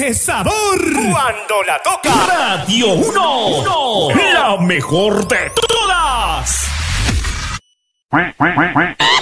qué sabor! Cuando la toca Radio 1, la mejor de todas.